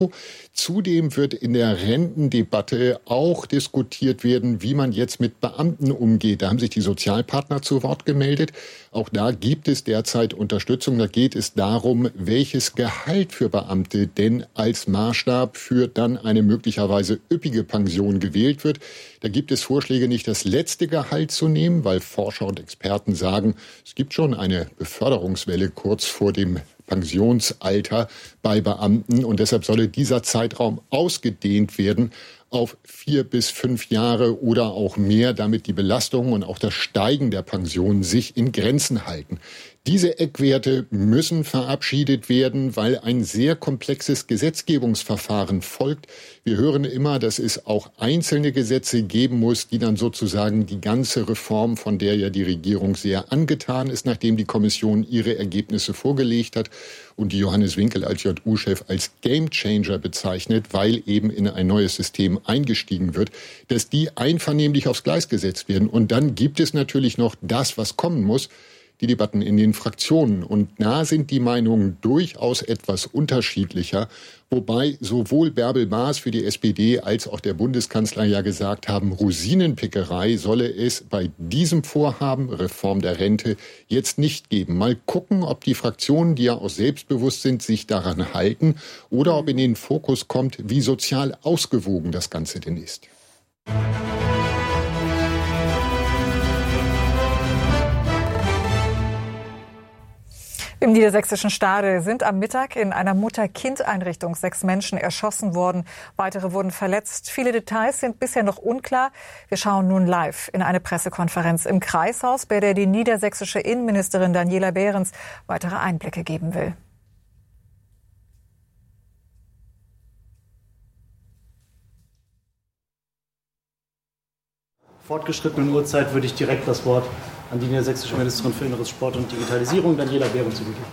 Zudem wird in der Rentendebatte auch diskutiert werden, wie man jetzt mit Beamten umgeht. Da haben sich die Sozialpartner zu Wort gemeldet. Auch da gibt es derzeit Unterstützung. Da geht es darum, welches Gehalt für Beamte denn als Maßstab für dann eine möglicherweise üppige Pension gewählt wird. Da gibt es Vorschläge, nicht das letzte Gehalt zu nehmen, weil Forscher und Experten sagen, es gibt schon eine Beförderungswelle kurz vor dem Pensionsalter bei Beamten und deshalb solle dieser Zeitraum ausgedehnt werden auf 4 bis 5 Jahre oder auch mehr, damit die Belastung und auch das Steigen der Pensionen sich in Grenzen halten. Diese Eckwerte müssen verabschiedet werden, weil ein sehr komplexes Gesetzgebungsverfahren folgt. Wir hören immer, dass es auch einzelne Gesetze geben muss, die dann sozusagen die ganze Reform, von der ja die Regierung sehr angetan ist, nachdem die Kommission ihre Ergebnisse vorgelegt hat und die Johannes Winkel als JU-Chef als Gamechanger bezeichnet, weil eben in ein neues System eingestiegen wird, dass die einvernehmlich aufs Gleis gesetzt werden. Und dann gibt es natürlich noch das, was kommen muss, die Debatten in den Fraktionen. Und da sind die Meinungen durchaus etwas unterschiedlicher, wobei sowohl Bärbel Baas für die SPD als auch der Bundeskanzler ja gesagt haben, Rosinenpickerei solle es bei diesem Vorhaben, Reform der Rente, jetzt nicht geben. Mal gucken, ob die Fraktionen, die ja auch selbstbewusst sind, sich daran halten oder ob in den Fokus kommt, wie sozial ausgewogen das Ganze denn ist. Im niedersächsischen Stade sind am Mittag in einer Mutter-Kind-Einrichtung 6 Menschen erschossen worden. Weitere wurden verletzt. Viele Details sind bisher noch unklar. Wir schauen nun live in eine Pressekonferenz im Kreishaus, bei der die niedersächsische Innenministerin Daniela Behrens weitere Einblicke geben will. Fortgeschrittenen Uhrzeit würde ich direkt das Wort an die niedersächsische Ministerin für Inneres, Sport und Digitalisierung, Daniela Behrens, übergeben.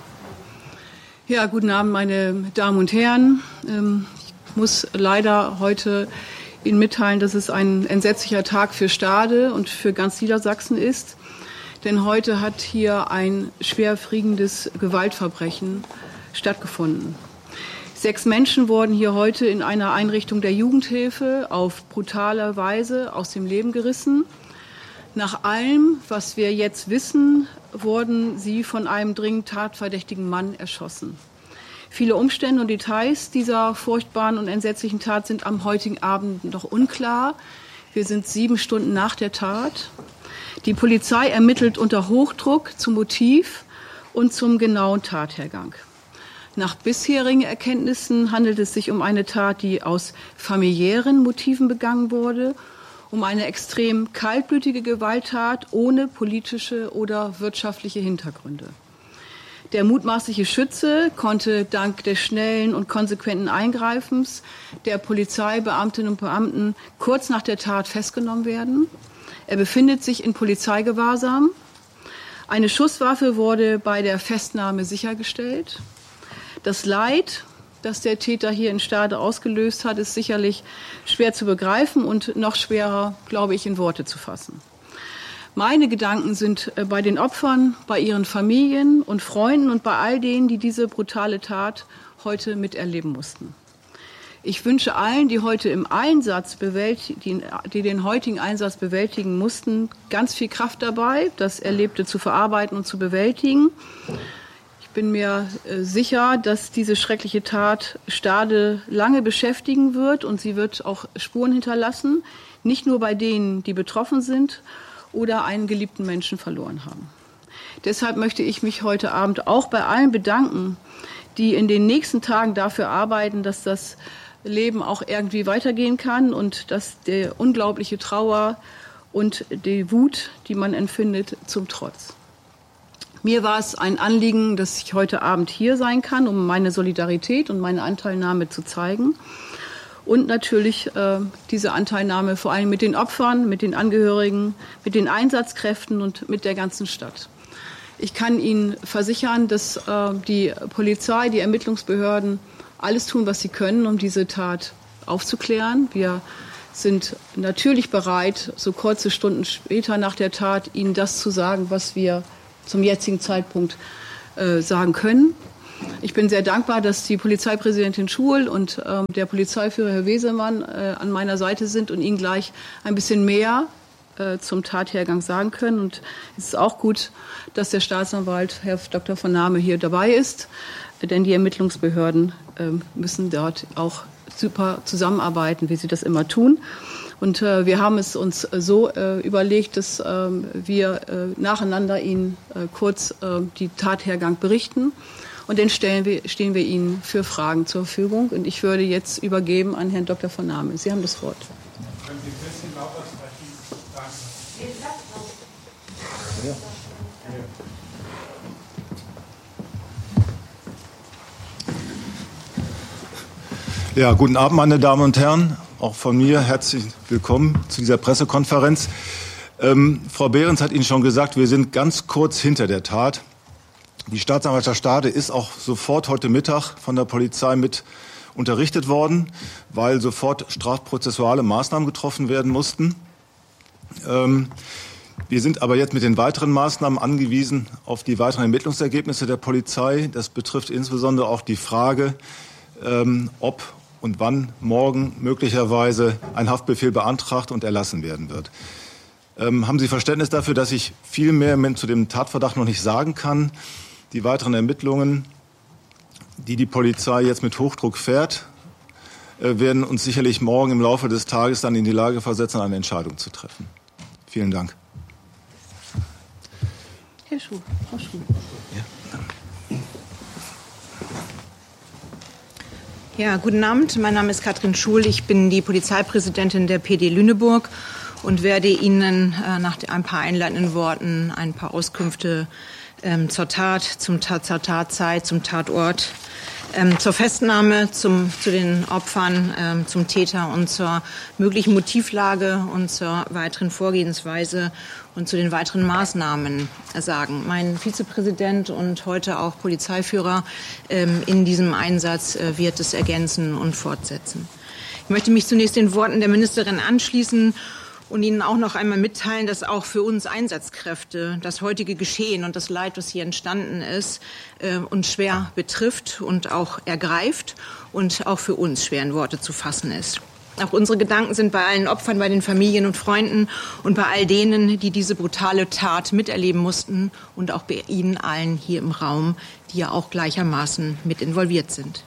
Ja, guten Abend, meine Damen und Herren. Ich muss leider heute Ihnen mitteilen, dass es ein entsetzlicher Tag für Stade und für ganz Niedersachsen ist. Denn heute hat hier ein schwerwiegendes Gewaltverbrechen stattgefunden. 6 Menschen wurden hier heute in einer Einrichtung der Jugendhilfe auf brutale Weise aus dem Leben gerissen. Nach allem, was wir jetzt wissen, wurden sie von einem dringend tatverdächtigen Mann erschossen. Viele Umstände und Details dieser furchtbaren und entsetzlichen Tat sind am heutigen Abend noch unklar. Wir sind 7 Stunden nach der Tat. Die Polizei ermittelt unter Hochdruck zum Motiv und zum genauen Tathergang. Nach bisherigen Erkenntnissen handelt es sich um eine Tat, die aus familiären Motiven begangen wurde, um eine extrem kaltblütige Gewalttat ohne politische oder wirtschaftliche Hintergründe. Der mutmaßliche Schütze konnte dank des schnellen und konsequenten Eingreifens der Polizeibeamtinnen und Beamten kurz nach der Tat festgenommen werden. Er befindet sich in Polizeigewahrsam. Eine Schusswaffe wurde bei der Festnahme sichergestellt. Das Leid, das der Täter hier in Stade ausgelöst hat, ist sicherlich schwer zu begreifen und noch schwerer, glaube ich, in Worte zu fassen. Meine Gedanken sind bei den Opfern, bei ihren Familien und Freunden und bei all denen, die diese brutale Tat heute miterleben mussten. Ich wünsche allen, die heute im Einsatz die den heutigen Einsatz bewältigen mussten, ganz viel Kraft dabei, das Erlebte zu verarbeiten und zu bewältigen. Ich bin mir sicher, dass diese schreckliche Tat Stade lange beschäftigen wird und sie wird auch Spuren hinterlassen, nicht nur bei denen, die betroffen sind oder einen geliebten Menschen verloren haben. Deshalb möchte ich mich heute Abend auch bei allen bedanken, die in den nächsten Tagen dafür arbeiten, dass das Leben auch irgendwie weitergehen kann und dass die unglaubliche Trauer und die Wut, die man empfindet, zum Trotz. Mir war es ein Anliegen, dass ich heute Abend hier sein kann, um meine Solidarität und meine Anteilnahme zu zeigen. Und natürlich diese Anteilnahme vor allem mit den Opfern, mit den Angehörigen, mit den Einsatzkräften und mit der ganzen Stadt. Ich kann Ihnen versichern, dass die Polizei, die Ermittlungsbehörden alles tun, was sie können, um diese Tat aufzuklären. Wir sind natürlich bereit, so kurze Stunden später nach der Tat Ihnen das zu sagen, was wir zum jetzigen Zeitpunkt sagen können. Ich bin sehr dankbar, dass die Polizeipräsidentin Schul und der Polizeiführer Herr Wesemann an meiner Seite sind und Ihnen gleich ein bisschen mehr zum Tathergang sagen können. Und es ist auch gut, dass der Staatsanwalt, Herr Dr. von Nahme, hier dabei ist, denn die Ermittlungsbehörden müssen dort auch super zusammenarbeiten, wie sie das immer tun. Und wir haben es uns so überlegt, dass wir nacheinander Ihnen kurz die Tathergang berichten. Und dann stehen wir Ihnen für Fragen zur Verfügung. Und ich würde jetzt übergeben an Herrn Dr. von Nahme. Sie haben das Wort. Können Sie ein bisschen lauter sprechen? Ja, guten Abend, meine Damen und Herren. Auch von mir herzlich willkommen zu dieser Pressekonferenz. Frau Behrens hat Ihnen schon gesagt, wir sind ganz kurz hinter der Tat. Die Staatsanwaltschaft Stade ist auch sofort heute Mittag von der Polizei mit unterrichtet worden, weil sofort strafprozessuale Maßnahmen getroffen werden mussten. Wir sind aber jetzt mit den weiteren Maßnahmen angewiesen auf die weiteren Ermittlungsergebnisse der Polizei. Das betrifft insbesondere auch die Frage, ob und wann morgen möglicherweise ein Haftbefehl beantragt und erlassen werden wird. Haben Sie Verständnis dafür, dass ich viel mehr zu dem Tatverdacht noch nicht sagen kann? Die weiteren Ermittlungen, die die Polizei jetzt mit Hochdruck fährt, werden uns sicherlich morgen im Laufe des Tages dann in die Lage versetzen, eine Entscheidung zu treffen. Vielen Dank. Herr Schul, Frau Schul. Ja, guten Abend. Mein Name ist Katrin Schul. Ich bin die Polizeipräsidentin der PD Lüneburg und werde Ihnen nach ein paar einleitenden Worten ein paar Auskünfte zur Tat, zur Tatzeit, zum Tatort, zur Festnahme, zu den Opfern, zum Täter und zur möglichen Motivlage und zur weiteren Vorgehensweise und zu den weiteren Maßnahmen sagen. Mein Vizepräsident und heute auch Polizeiführer in diesem Einsatz wird es ergänzen und fortsetzen. Ich möchte mich zunächst den Worten der Ministerin anschließen und Ihnen auch noch einmal mitteilen, dass auch für uns Einsatzkräfte das heutige Geschehen und das Leid, das hier entstanden ist, uns schwer betrifft und auch ergreift und auch für uns schwer in Worte zu fassen ist. Auch unsere Gedanken sind bei allen Opfern, bei den Familien und Freunden und bei all denen, die diese brutale Tat miterleben mussten und auch bei Ihnen allen hier im Raum, die ja auch gleichermaßen mit involviert sind.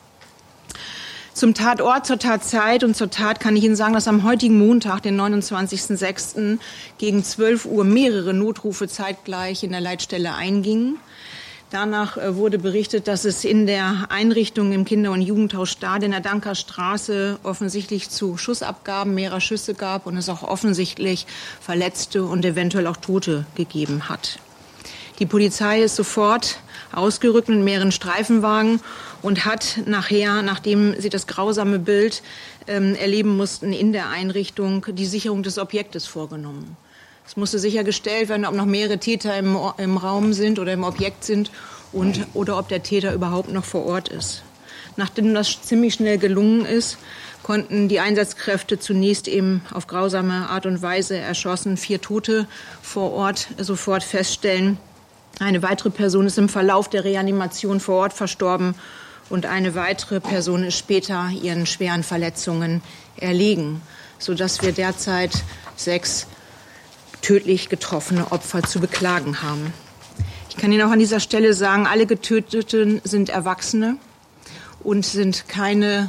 Zum Tatort, zur Tatzeit und zur Tat kann ich Ihnen sagen, dass am heutigen Montag, den 29.06. gegen 12 Uhr mehrere Notrufe zeitgleich in der Leitstelle eingingen. Danach wurde berichtet, dass es in der Einrichtung im Kinder- und Jugendhaus Stade in der Dankerstraße offensichtlich zu Schussabgaben mehrerer Schüsse gab und es auch offensichtlich Verletzte und eventuell auch Tote gegeben hat. Die Polizei ist sofort ausgerückt mit mehreren Streifenwagen und hat nachher, nachdem sie das grausame Bild erleben mussten in der Einrichtung, die Sicherung des Objektes vorgenommen. Es musste sichergestellt werden, ob noch mehrere Täter im Raum sind oder im Objekt sind oder ob der Täter überhaupt noch vor Ort ist. Nachdem das ziemlich schnell gelungen ist, konnten die Einsatzkräfte zunächst eben auf grausame Art und Weise erschossen 4 Tote vor Ort sofort feststellen. Eine weitere Person ist im Verlauf der Reanimation vor Ort verstorben und eine weitere Person ist später ihren schweren Verletzungen erlegen, sodass wir derzeit 6 tödlich getroffene Opfer zu beklagen haben. Ich kann Ihnen auch an dieser Stelle sagen, alle Getöteten sind Erwachsene und sind keine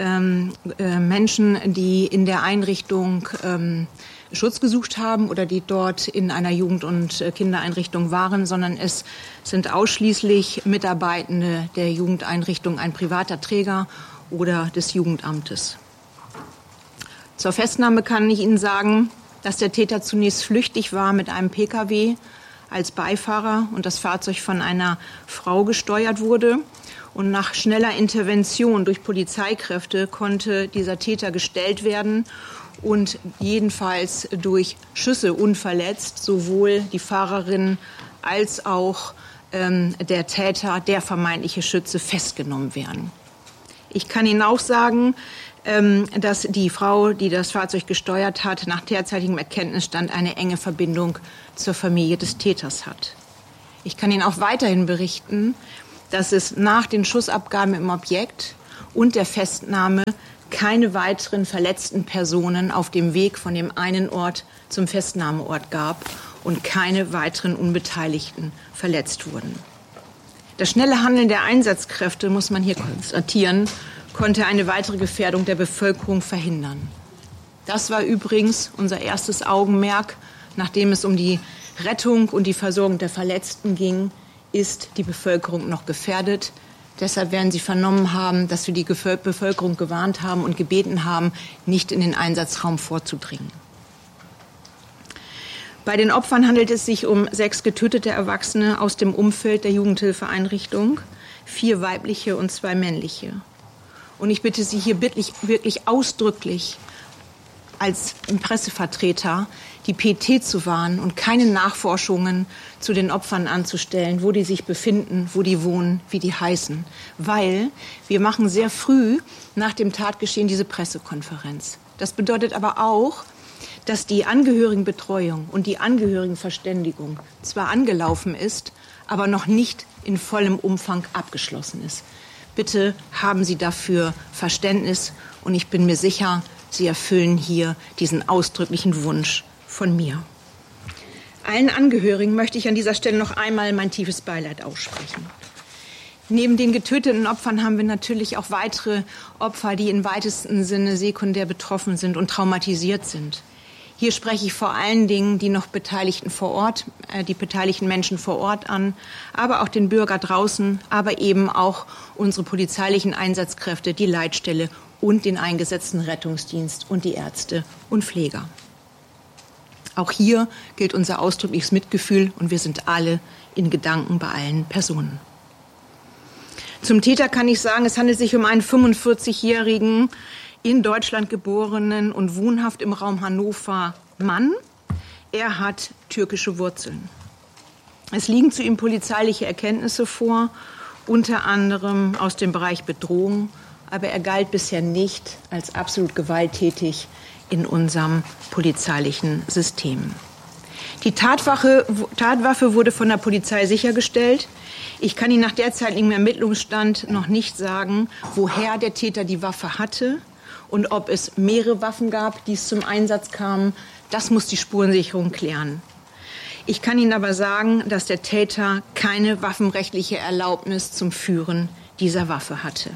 Menschen, die in der Einrichtung Schutz gesucht haben oder die dort in einer Jugend- und Kindereinrichtung waren, sondern es sind ausschließlich Mitarbeitende der Jugendeinrichtung, ein privater Träger oder des Jugendamtes. Zur Festnahme kann ich Ihnen sagen, dass der Täter zunächst flüchtig war mit einem Pkw als Beifahrer und das Fahrzeug von einer Frau gesteuert wurde. Und nach schneller Intervention durch Polizeikräfte konnte dieser Täter gestellt werden und jedenfalls durch Schüsse unverletzt sowohl die Fahrerin als auch der Täter, der vermeintliche Schütze, festgenommen werden. Ich kann Ihnen auch sagen, dass die Frau, die das Fahrzeug gesteuert hat, nach derzeitigem Erkenntnisstand eine enge Verbindung zur Familie des Täters hat. Ich kann Ihnen auch weiterhin berichten, dass es nach den Schussabgaben im Objekt und der Festnahme keine weiteren verletzten Personen auf dem Weg von dem einen Ort zum Festnahmeort gab und keine weiteren Unbeteiligten verletzt wurden. Das schnelle Handeln der Einsatzkräfte, muss man hier konstatieren, konnte eine weitere Gefährdung der Bevölkerung verhindern. Das war übrigens unser erstes Augenmerk, nachdem es um die Rettung und die Versorgung der Verletzten ging, ist die Bevölkerung noch gefährdet. Deshalb werden Sie vernommen haben, dass wir die Bevölkerung gewarnt haben und gebeten haben, nicht in den Einsatzraum vorzudringen. Bei den Opfern handelt es sich um 6 getötete Erwachsene aus dem Umfeld der Jugendhilfeeinrichtung, 4 weibliche und 2 männliche. Und ich bitte Sie hier wirklich ausdrücklich als Pressevertreter die PT zu wahren und keine Nachforschungen zu den Opfern anzustellen, wo die sich befinden, wo die wohnen, wie die heißen. Weil wir machen sehr früh nach dem Tatgeschehen diese Pressekonferenz. Das bedeutet aber auch, dass die Angehörigenbetreuung und die Angehörigenverständigung zwar angelaufen ist, aber noch nicht in vollem Umfang abgeschlossen ist. Bitte haben Sie dafür Verständnis und ich bin mir sicher, Sie erfüllen hier diesen ausdrücklichen Wunsch von mir. Allen Angehörigen möchte ich an dieser Stelle noch einmal mein tiefes Beileid aussprechen. Neben den getöteten Opfern haben wir natürlich auch weitere Opfer, die im weitesten Sinne sekundär betroffen sind und traumatisiert sind. Hier spreche ich vor allen Dingen die noch Beteiligten vor Ort, die beteiligten Menschen vor Ort an, aber auch den Bürger draußen, aber eben auch unsere polizeilichen Einsatzkräfte, die Leitstelle und den eingesetzten Rettungsdienst und die Ärzte und Pfleger. Auch hier gilt unser ausdrückliches Mitgefühl und wir sind alle in Gedanken bei allen Personen. Zum Täter kann ich sagen, es handelt sich um einen 45-jährigen, in Deutschland geborenen und wohnhaft im Raum Hannover Mann. Er hat türkische Wurzeln. Es liegen zu ihm polizeiliche Erkenntnisse vor, unter anderem aus dem Bereich Bedrohung, aber er galt bisher nicht als absolut gewalttätig in unserem polizeilichen System. Die Tatwaffe wurde von der Polizei sichergestellt. Ich kann Ihnen nach derzeitigem Ermittlungsstand noch nicht sagen, woher der Täter die Waffe hatte und ob es mehrere Waffen gab, die zum Einsatz kamen. Das muss die Spurensicherung klären. Ich kann Ihnen aber sagen, dass der Täter keine waffenrechtliche Erlaubnis zum Führen dieser Waffe hatte.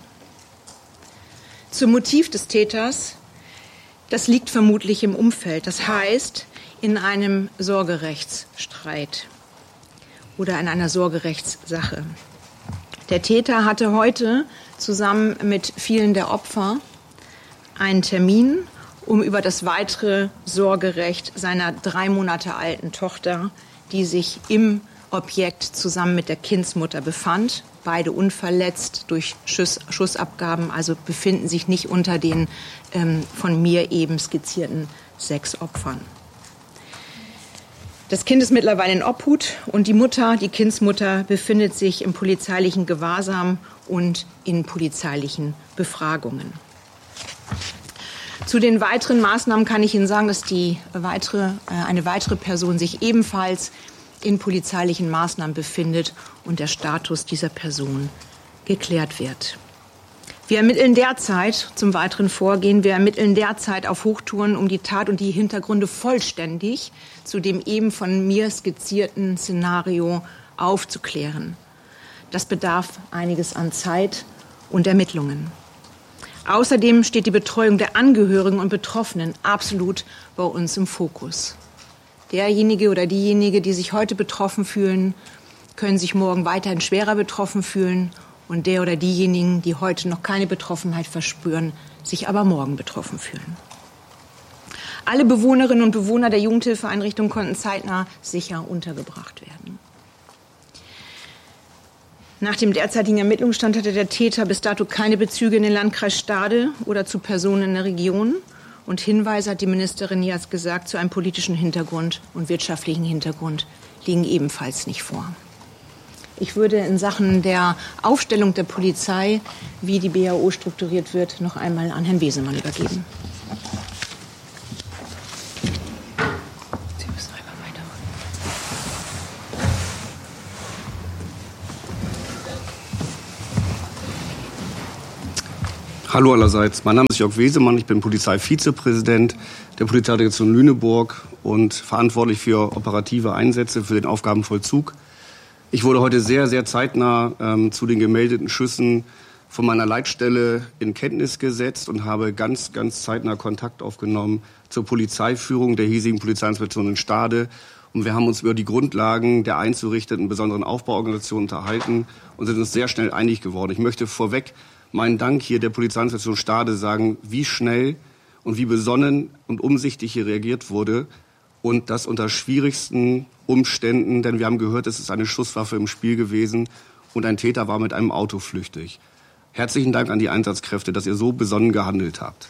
Zum Motiv des Täters, das liegt vermutlich im Umfeld, das heißt in einem Sorgerechtsstreit oder in einer Sorgerechtssache. Der Täter hatte heute zusammen mit vielen der Opfer einen Termin, um über das weitere Sorgerecht seiner 3 Monate alten Tochter, die sich im Objekt zusammen mit der Kindsmutter befand, beide unverletzt durch Schussabgaben, also befinden sich nicht unter den von mir eben skizzierten 6 Opfern. Das Kind ist mittlerweile in Obhut und die Kindsmutter, befindet sich im polizeilichen Gewahrsam und in polizeilichen Befragungen. Zu den weiteren Maßnahmen kann ich Ihnen sagen, dass eine weitere Person sich ebenfalls in polizeilichen Maßnahmen befindet und der Status dieser Person geklärt wird. Wir ermitteln derzeit zum weiteren Vorgehen, auf Hochtouren, um die Tat und die Hintergründe vollständig zu dem eben von mir skizzierten Szenario aufzuklären. Das bedarf einiges an Zeit und Ermittlungen. Außerdem steht die Betreuung der Angehörigen und Betroffenen absolut bei uns im Fokus. Derjenige oder diejenige, die sich heute betroffen fühlen, können sich morgen weiterhin schwerer betroffen fühlen und der oder diejenigen, die heute noch keine Betroffenheit verspüren, sich aber morgen betroffen fühlen. Alle Bewohnerinnen und Bewohner der Jugendhilfeeinrichtung konnten zeitnah sicher untergebracht werden. Nach dem derzeitigen Ermittlungsstand hatte der Täter bis dato keine Bezüge in den Landkreis Stade oder zu Personen in der Region. Und Hinweise, hat die Ministerin jetzt gesagt, zu einem politischen Hintergrund und wirtschaftlichen Hintergrund liegen ebenfalls nicht vor. Ich würde in Sachen der Aufstellung der Polizei, wie die BAO strukturiert wird, noch einmal an Herrn Wesemann übergeben. Hallo allerseits, mein Name ist Jörg Wesemann, ich bin Polizeivizepräsident der Polizeidirektion Lüneburg und verantwortlich für operative Einsätze für den Aufgabenvollzug. Ich wurde heute sehr, sehr zeitnah zu den gemeldeten Schüssen von meiner Leitstelle in Kenntnis gesetzt und habe ganz, ganz zeitnah Kontakt aufgenommen zur Polizeiführung der hiesigen Polizeiinspektion in Stade. Und wir haben uns über die Grundlagen der einzurichtenden besonderen Aufbauorganisation unterhalten und sind uns sehr schnell einig geworden. Ich möchte vorweg meinen Dank hier der Polizeiinspektion Stade sagen, wie schnell und wie besonnen und umsichtig hier reagiert wurde und das unter schwierigsten Umständen, denn wir haben gehört, es ist eine Schusswaffe im Spiel gewesen und ein Täter war mit einem Auto flüchtig. Herzlichen Dank an die Einsatzkräfte, dass ihr so besonnen gehandelt habt.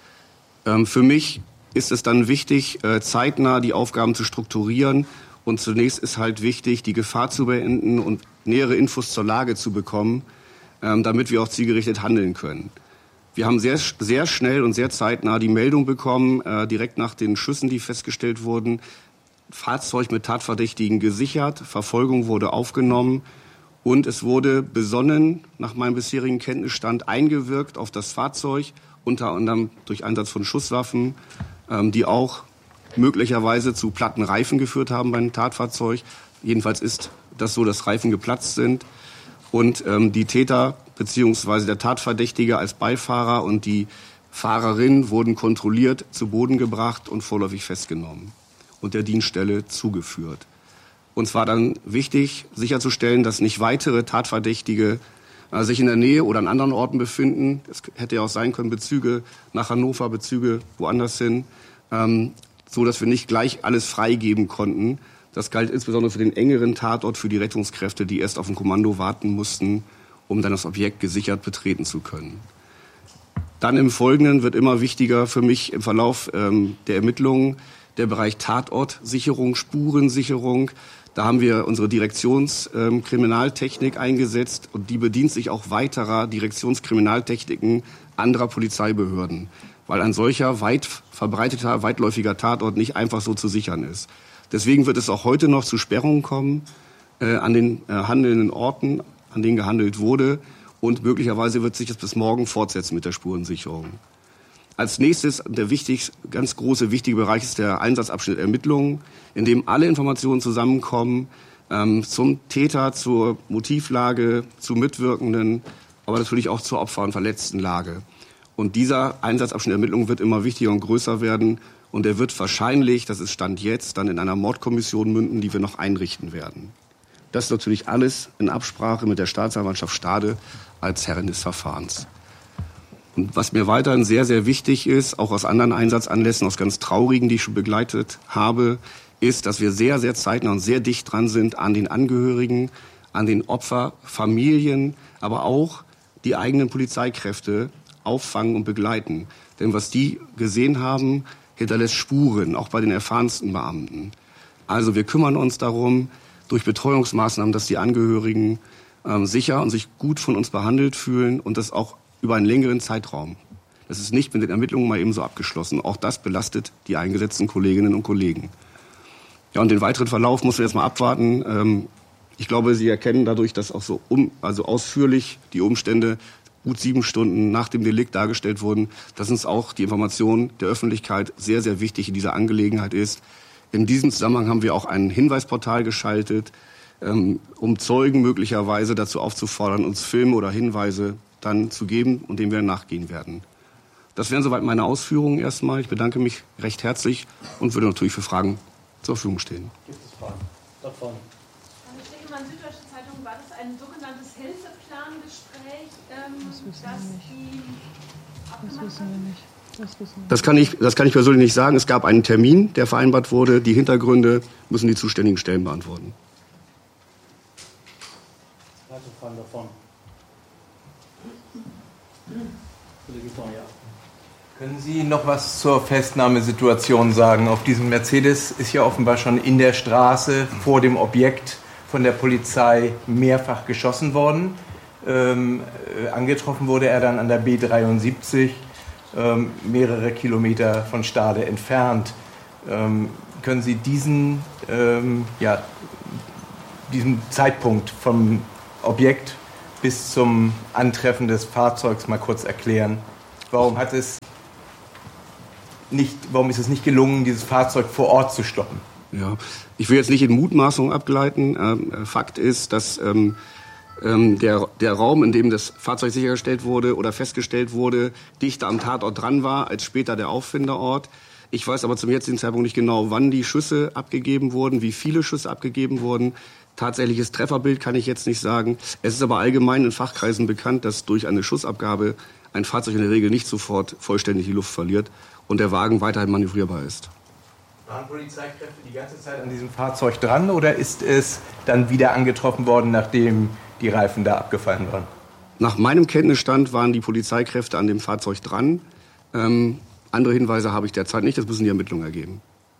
Für mich ist es dann wichtig, zeitnah die Aufgaben zu strukturieren und zunächst ist halt wichtig, die Gefahr zu beenden und nähere Infos zur Lage zu bekommen, damit wir auch zielgerichtet handeln können. Wir haben sehr, sehr schnell und sehr zeitnah die Meldung bekommen, direkt nach den Schüssen, die festgestellt wurden. Fahrzeug mit Tatverdächtigen gesichert, Verfolgung wurde aufgenommen und es wurde besonnen, nach meinem bisherigen Kenntnisstand, eingewirkt auf das Fahrzeug, unter anderem durch Einsatz von Schusswaffen, die auch möglicherweise zu platten Reifen geführt haben beim Tatfahrzeug. Jedenfalls ist das so, dass Reifen geplatzt sind. Und die Täter bzw. der Tatverdächtige als Beifahrer und die Fahrerin wurden kontrolliert, zu Boden gebracht und vorläufig festgenommen und der Dienststelle zugeführt. Uns war dann wichtig, sicherzustellen, dass nicht weitere Tatverdächtige sich in der Nähe oder an anderen Orten befinden. Es hätte ja auch sein können, Bezüge nach Hannover, Bezüge woanders hin, so dass wir nicht gleich alles freigeben konnten. Das galt insbesondere für den engeren Tatort, für die Rettungskräfte, die erst auf ein Kommando warten mussten, um dann das Objekt gesichert betreten zu können. Dann im Folgenden wird immer wichtiger für mich im Verlauf der Ermittlungen der Bereich Tatortsicherung, Spurensicherung. Da haben wir unsere Direktionskriminaltechnik eingesetzt und die bedient sich auch weiterer Direktionskriminaltechniken anderer Polizeibehörden, weil ein solcher weit verbreiteter, weitläufiger Tatort nicht einfach so zu sichern ist. Deswegen wird es auch heute noch zu Sperrungen kommen an den handelnden Orten, an denen gehandelt wurde. Und möglicherweise wird sich das bis morgen fortsetzen mit der Spurensicherung. Als nächstes, der ganz große, wichtige Bereich ist der Einsatzabschnitt Ermittlungen, in dem alle Informationen zusammenkommen zum Täter, zur Motivlage, zu Mitwirkenden, aber natürlich auch zur Opfer- und Verletztenlage. Und dieser Einsatzabschnitt Ermittlungen wird immer wichtiger und größer werden. Und er wird wahrscheinlich, das ist Stand jetzt, dann in einer Mordkommission münden, die wir noch einrichten werden. Das ist natürlich alles in Absprache mit der Staatsanwaltschaft Stade als Herrin des Verfahrens. Und was mir weiterhin sehr, sehr wichtig ist, auch aus anderen Einsatzanlässen, aus ganz traurigen, die ich schon begleitet habe, ist, dass wir sehr, sehr zeitnah und sehr dicht dran sind an den Angehörigen, an den Opferfamilien, aber auch die eigenen Polizeikräfte auffangen und begleiten. Denn was die gesehen haben, hinterlässt Spuren, auch bei den erfahrensten Beamten. Also wir kümmern uns darum, durch Betreuungsmaßnahmen, dass die Angehörigen sicher und sich gut von uns behandelt fühlen und das auch über einen längeren Zeitraum. Das ist nicht mit den Ermittlungen mal eben so abgeschlossen. Auch das belastet die eingesetzten Kolleginnen und Kollegen. Ja, und den weiteren Verlauf muss man jetzt mal abwarten. Ich glaube, Sie erkennen dadurch, dass auch so ausführlich die Umstände gut 7 Stunden nach dem Delikt dargestellt wurden, dass uns auch die Information der Öffentlichkeit sehr, sehr wichtig in dieser Angelegenheit ist. In diesem Zusammenhang haben wir auch ein Hinweisportal geschaltet, um Zeugen möglicherweise dazu aufzufordern, uns Filme oder Hinweise dann zu geben und dem wir nachgehen werden. Das wären soweit meine Ausführungen erstmal. Ich bedanke mich recht herzlich und würde natürlich für Fragen zur Verfügung stehen. Gibt es Fragen? Dort vorne. Herr Stegmann, Süddeutsche Zeitung, war das ein sogenanntes Hilfeplangespräch, Das wissen wir nicht. Das kann ich persönlich nicht sagen. Es gab einen Termin, der vereinbart wurde. Die Hintergründe müssen die zuständigen Stellen beantworten. Fragen davon. Können Sie noch was zur Festnahmesituation sagen? Auf diesem Mercedes ist ja offenbar schon in der Straße vor dem Objekt von der Polizei mehrfach geschossen worden. Angetroffen wurde er dann an der B73, mehrere Kilometer von Stade entfernt. Können Sie diesen Zeitpunkt vom Objekt bis zum Antreffen des Fahrzeugs mal kurz erklären? Warum ist es nicht gelungen, dieses Fahrzeug vor Ort zu stoppen? Ja, ich will jetzt nicht in Mutmaßungen abgleiten. Fakt ist, dass der Raum, in dem das Fahrzeug sichergestellt wurde oder festgestellt wurde, dichter am Tatort dran war als später der Auffinderort. Ich weiß aber zum jetzigen Zeitpunkt nicht genau, wann die Schüsse abgegeben wurden, wie viele Schüsse abgegeben wurden. Tatsächliches Trefferbild kann ich jetzt nicht sagen. Es ist aber allgemein in Fachkreisen bekannt, dass durch eine Schussabgabe ein Fahrzeug in der Regel nicht sofort vollständig die Luft verliert und der Wagen weiterhin manövrierbar ist. Waren Polizeikräfte die ganze Zeit an diesem Fahrzeug dran oder ist es dann wieder angetroffen worden, nachdem die Reifen da abgefallen waren? Nach meinem Kenntnisstand waren die Polizeikräfte an dem Fahrzeug dran. Andere Hinweise habe ich derzeit nicht, das müssen die Ermittlungen ergeben.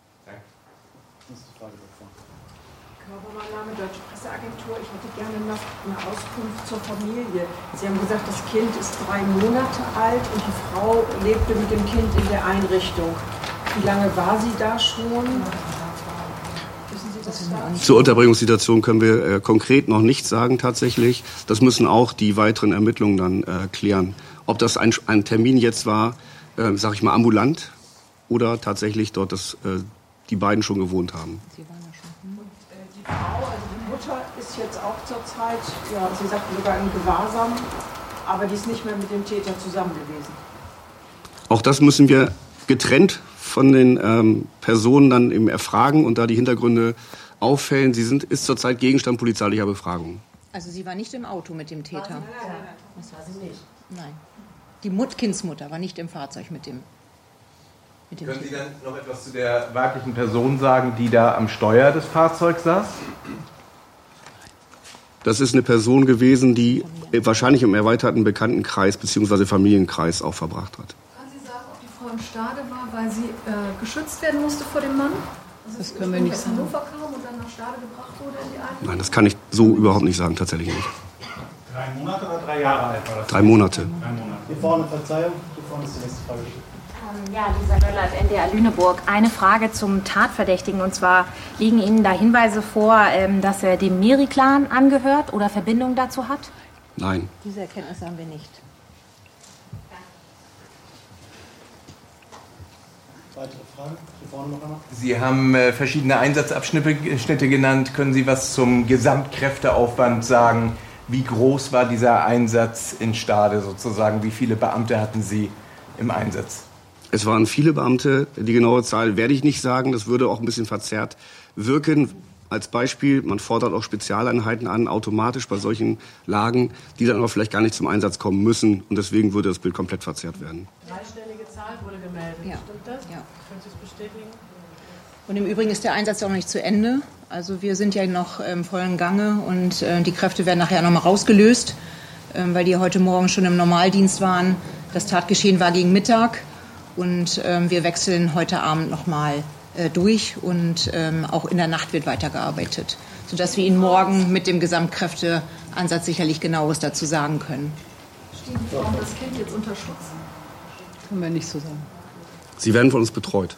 Mein Name Deutsche Presseagentur. Ich hätte gerne noch eine Auskunft zur Familie. Sie haben gesagt, das Kind ist 3 Monate alt und die Frau lebte mit dem Kind in der Einrichtung. Wie lange war sie da schon? Wissen Sie das da? Zur Unterbringungssituation können wir konkret noch nichts sagen tatsächlich. Das müssen auch die weiteren Ermittlungen dann klären. Ob das ein Termin jetzt war, sage ich mal, ambulant oder tatsächlich dort die beiden schon gewohnt haben. Die Frau, also die Mutter, ist jetzt auch zurzeit, ja, Sie sagten sogar im Gewahrsam, aber die ist nicht mehr mit dem Täter zusammen gewesen. Auch das müssen wir getrennt von den Personen dann eben erfragen und da die Hintergründe auffällen. Sie ist zurzeit Gegenstand polizeilicher Befragung. Also sie war nicht im Auto mit dem Täter? Nein, das war sie nicht. Nein. Die Kindsmutter war nicht im Fahrzeug mit dem Können Sie dann noch etwas zu der weiblichen Person sagen, die da am Steuer des Fahrzeugs saß? Das ist eine Person gewesen, die wahrscheinlich im erweiterten Bekanntenkreis bzw. Familienkreis auch verbracht hat. Kann Sie sagen, ob die Frau in Stade war, weil sie geschützt werden musste vor dem Mann? Also das können wir nicht sagen. Hannover kam und dann nach Stade gebracht wurde in die Einrichtung? Nein, das kann ich so überhaupt nicht sagen, tatsächlich nicht. 3 Monate oder 3 Jahre alt war das? 3 Monate. 3 Monate. Hier vorne, Verzeihung, hier vorne ist die nächste Frage. Ja, Lisa Göllert, NDR Lüneburg. Eine Frage zum Tatverdächtigen. Und zwar liegen Ihnen da Hinweise vor, dass er dem Meri-Clan angehört oder Verbindungen dazu hat? Nein. Diese Erkenntnisse haben wir nicht. Weitere Fragen? Hier vorne noch einmal. Sie haben verschiedene Einsatzabschnitte genannt. Können Sie was zum Gesamtkräfteaufwand sagen? Wie groß war dieser Einsatz in Stade sozusagen? Wie viele Beamte hatten Sie im Einsatz? Es waren viele Beamte. Die genaue Zahl werde ich nicht sagen. Das würde auch ein bisschen verzerrt wirken. Als Beispiel, man fordert auch Spezialeinheiten an, automatisch bei solchen Lagen, die dann aber vielleicht gar nicht zum Einsatz kommen müssen. Und deswegen würde das Bild komplett verzerrt werden. Dreistellige Zahl wurde gemeldet. Ja. Stimmt das? Ja. Können Sie es bestätigen? Und im Übrigen ist der Einsatz auch noch nicht zu Ende. Also wir sind ja noch im vollen Gange und die Kräfte werden nachher nochmal rausgelöst, weil die heute Morgen schon im Normaldienst waren. Das Tatgeschehen war gegen Mittag und wir wechseln heute Abend nochmal durch und auch in der Nacht wird weitergearbeitet, sodass wir Ihnen morgen mit dem Gesamtkräfteansatz sicherlich Genaues dazu sagen können. Stehen die Frauen das Kind jetzt unter Schutz? Können wir nicht so sagen. Sie werden von uns betreut.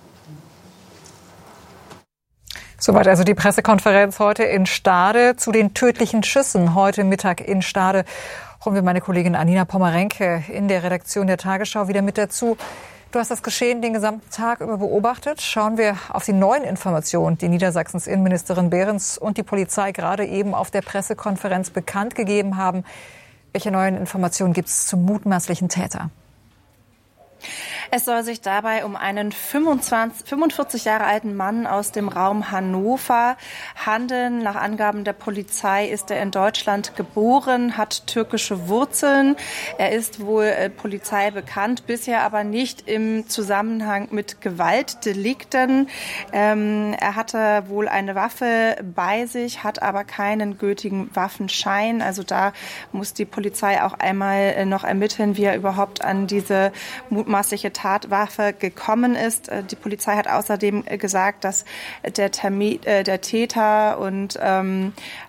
Soweit also die Pressekonferenz heute in Stade zu den tödlichen Schüssen heute Mittag in Stade. Holen wir meine Kollegin Anina Pommerenke in der Redaktion der Tagesschau wieder mit dazu. Du hast das Geschehen den gesamten Tag über beobachtet. Schauen wir auf die neuen Informationen, die Niedersachsens Innenministerin Behrens und die Polizei gerade eben auf der Pressekonferenz bekannt gegeben haben. Welche neuen Informationen gibt es zum mutmaßlichen Täter? Es soll sich dabei um einen 45 Jahre alten Mann aus dem Raum Hannover handeln. Nach Angaben der Polizei ist er in Deutschland geboren, hat türkische Wurzeln. Er ist wohl Polizei bekannt, bisher aber nicht im Zusammenhang mit Gewaltdelikten. Er hatte wohl eine Waffe bei sich, hat aber keinen gültigen Waffenschein. Also da muss die Polizei auch einmal noch ermitteln, wie er überhaupt an diese mutmaßliche Tatwaffe gekommen ist. Die Polizei hat außerdem gesagt, dass der Täter und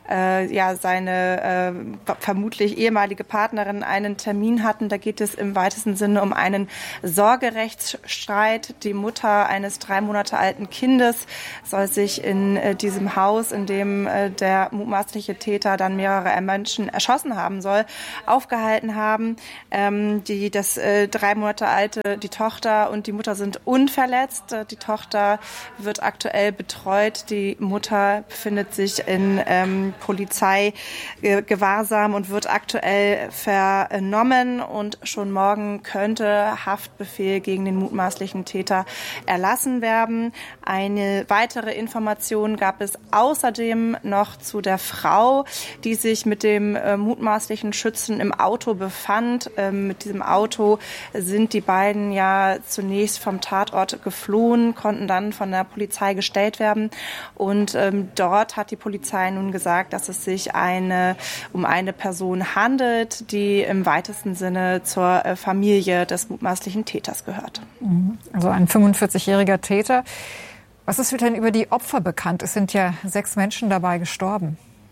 seine vermutlich ehemalige Partnerin einen Termin hatten. Da geht es im weitesten Sinne um einen Sorgerechtsstreit. Die Mutter eines 3 Monate alten Kindes soll sich in diesem Haus, in dem der mutmaßliche Täter dann mehrere Menschen erschossen haben soll, aufgehalten haben. Das 3 Monate alte, die Tochter und die Mutter sind unverletzt. Die Tochter wird aktuell betreut. Die Mutter befindet sich in Polizeigewahrsam und wird aktuell vernommen. Und schon morgen könnte Haftbefehl gegen den mutmaßlichen Täter erlassen werden. Eine weitere Information gab es außerdem noch zu der Frau, die sich mit dem mutmaßlichen Schützen im Auto befand. Mit diesem Auto sind die beiden ja zunächst vom Tatort geflohen, konnten dann von der Polizei gestellt werden. Und dort hat die Polizei nun gesagt, dass es sich um eine Person handelt, die im weitesten Sinne zur Familie des mutmaßlichen Täters gehört. Also ein 45-jähriger Täter. Was ist denn über die Opfer bekannt? Es sind ja 6 Menschen dabei gestorben.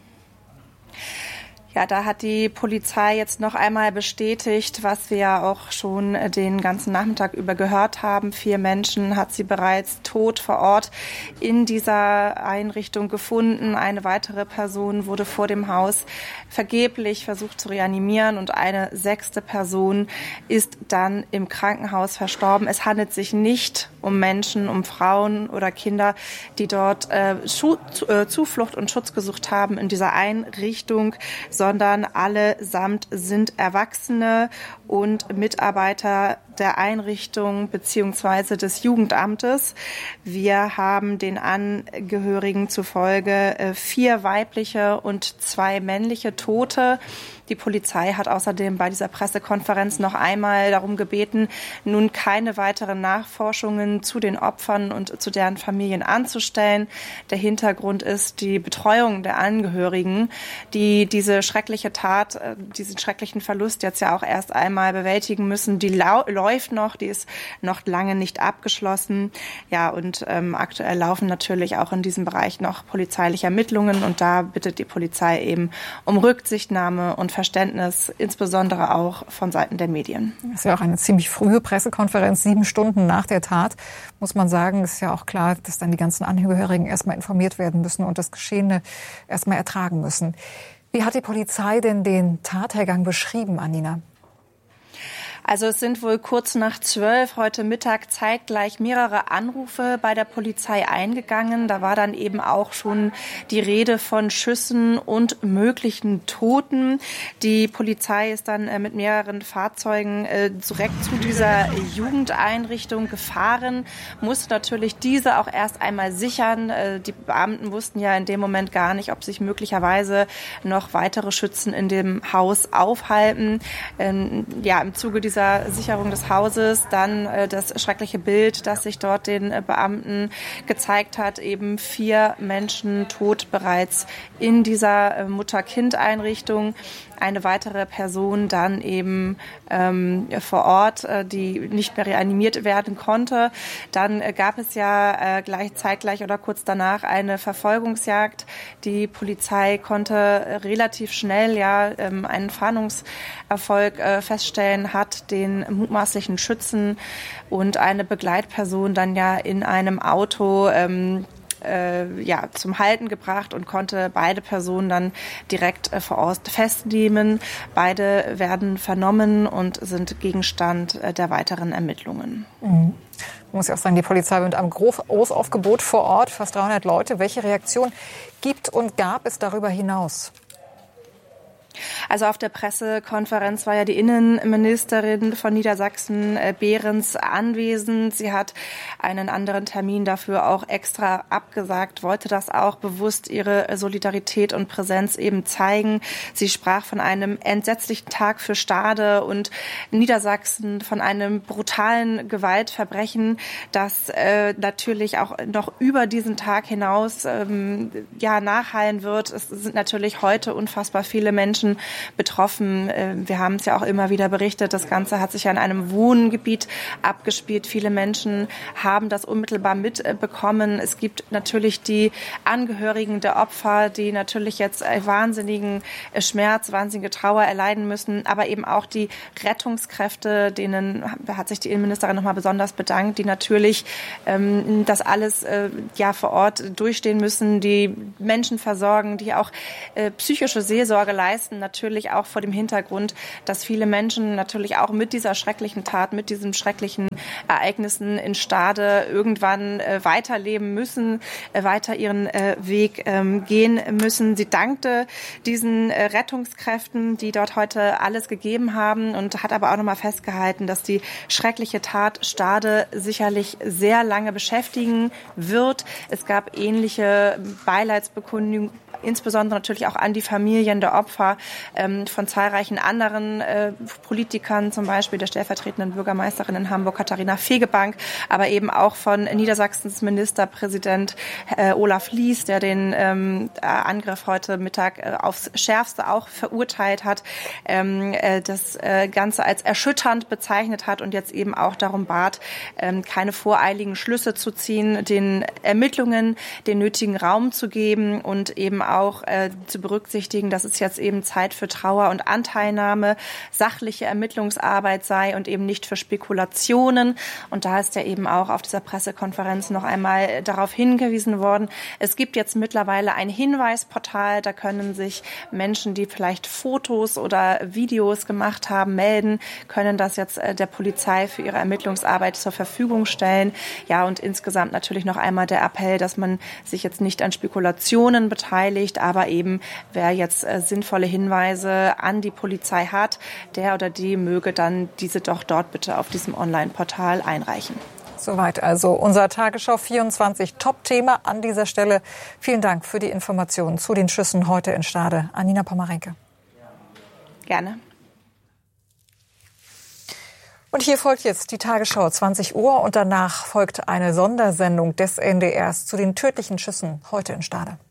Ja, da hat die Polizei jetzt noch einmal bestätigt, was wir ja auch schon den ganzen Nachmittag über gehört haben. 4 Menschen hat sie bereits tot vor Ort in dieser Einrichtung gefunden. Eine weitere Person wurde vor dem Haus vergeblich versucht zu reanimieren und eine 6. Person ist dann im Krankenhaus verstorben. Es handelt sich nicht um Menschen, um Frauen oder Kinder, die dort Zuflucht und Schutz gesucht haben in dieser Einrichtung, sondern allesamt sind Erwachsene und Mitarbeiter der Einrichtung bzw. des Jugendamtes. Wir haben den Angehörigen zufolge 4 weibliche und 2 männliche Tote. Die Polizei hat außerdem bei dieser Pressekonferenz noch einmal darum gebeten, nun keine weiteren Nachforschungen zu den Opfern und zu deren Familien anzustellen. Der Hintergrund ist die Betreuung der Angehörigen, die diese schreckliche Tat, diesen schrecklichen Verlust jetzt ja auch erst einmal bewältigen müssen. Die läuft noch, die ist noch lange nicht abgeschlossen. Ja, und aktuell laufen natürlich auch in diesem Bereich noch polizeiliche Ermittlungen und da bittet die Polizei eben um Rücksichtnahme und Verständnis, insbesondere auch von Seiten der Medien. Das ist ja auch eine ziemlich frühe Pressekonferenz, 7 Stunden nach der Tat, muss man sagen. Ist ja auch klar, dass dann die ganzen Angehörigen erstmal informiert werden müssen und das Geschehene erstmal ertragen müssen. Wie hat die Polizei denn den Tathergang beschrieben, Anina? Also es sind wohl kurz nach 12 heute Mittag zeitgleich mehrere Anrufe bei der Polizei eingegangen. Da war dann eben auch schon die Rede von Schüssen und möglichen Toten. Die Polizei ist dann mit mehreren Fahrzeugen direkt zu dieser Jugendeinrichtung gefahren, musste natürlich diese auch erst einmal sichern. Die Beamten wussten ja in dem Moment gar nicht, ob sich möglicherweise noch weitere Schützen in dem Haus aufhalten. Ja, im Zuge dieser Sicherung des Hauses, dann das schreckliche Bild, das sich dort den Beamten gezeigt hat, eben 4 Menschen tot bereits in dieser Mutter-Kind-Einrichtung. Eine weitere Person dann eben vor Ort, die nicht mehr reanimiert werden konnte. Dann gab es ja zeitgleich oder kurz danach eine Verfolgungsjagd. Die Polizei konnte relativ schnell einen Fahndungserfolg feststellen, hat den mutmaßlichen Schützen und eine Begleitperson dann ja in einem Auto zum Halten gebracht und konnte beide Personen dann direkt vor Ort festnehmen. Beide werden vernommen und sind Gegenstand der weiteren Ermittlungen. Man muss ja auch sagen, die Polizei mit einem Großaufgebot vor Ort, fast 300 Leute. Welche Reaktion gibt und gab es darüber hinaus? Also auf der Pressekonferenz war ja die Innenministerin von Niedersachsen, Behrens, anwesend. Sie hat einen anderen Termin dafür auch extra abgesagt, wollte das auch bewusst ihre Solidarität und Präsenz eben zeigen. Sie sprach von einem entsetzlichen Tag für Stade und Niedersachsen, von einem brutalen Gewaltverbrechen, das natürlich auch noch über diesen Tag hinaus nachhallen wird. Es sind natürlich heute unfassbar viele Menschen Menschen betroffen. Wir haben es ja auch immer wieder berichtet, das Ganze hat sich ja in einem Wohngebiet abgespielt. Viele Menschen haben das unmittelbar mitbekommen. Es gibt natürlich die Angehörigen der Opfer, die natürlich jetzt wahnsinnigen Schmerz, wahnsinnige Trauer erleiden müssen, aber eben auch die Rettungskräfte, denen hat sich die Innenministerin nochmal besonders bedankt, die natürlich das alles vor Ort durchstehen müssen, die Menschen versorgen, die auch psychische Seelsorge leisten, natürlich auch vor dem Hintergrund, dass viele Menschen natürlich auch mit dieser schrecklichen Tat, mit diesen schrecklichen Ereignissen in Stade irgendwann weiterleben müssen, weiter ihren Weg gehen müssen. Sie dankte diesen Rettungskräften, die dort heute alles gegeben haben, und hat aber auch nochmal festgehalten, dass die schreckliche Tat Stade sicherlich sehr lange beschäftigen wird. Es gab ähnliche Beileidsbekundungen, insbesondere natürlich auch an die Familien der Opfer von zahlreichen anderen Politikern, zum Beispiel der stellvertretenden Bürgermeisterin in Hamburg, Katharina Fegebank, aber eben auch von Niedersachsens Ministerpräsident Olaf Lies, der den Angriff heute Mittag aufs Schärfste auch verurteilt hat, das Ganze als erschütternd bezeichnet hat und jetzt eben auch darum bat, keine voreiligen Schlüsse zu ziehen, den Ermittlungen den nötigen Raum zu geben und eben auch zu berücksichtigen, dass es jetzt eben Zeit für Trauer und Anteilnahme, sachliche Ermittlungsarbeit sei und eben nicht für Spekulationen. Und da ist ja eben auch auf dieser Pressekonferenz noch einmal darauf hingewiesen worden. Es gibt jetzt mittlerweile ein Hinweisportal, da können sich Menschen, die vielleicht Fotos oder Videos gemacht haben, melden, können das jetzt der Polizei für ihre Ermittlungsarbeit zur Verfügung stellen. Ja, und insgesamt natürlich noch einmal der Appell, dass man sich jetzt nicht an Spekulationen beteiligt, aber eben, wer jetzt sinnvolle Hinweise an die Polizei hat, der oder die möge dann diese doch dort bitte auf diesem Online-Portal einreichen. Soweit also unser Tagesschau 24 Top-Thema an dieser Stelle. Vielen Dank für die Informationen zu den Schüssen heute in Stade. Anina Pomerenke. Gerne. Und hier folgt jetzt die Tagesschau 20 Uhr und danach folgt eine Sondersendung des NDRs zu den tödlichen Schüssen heute in Stade.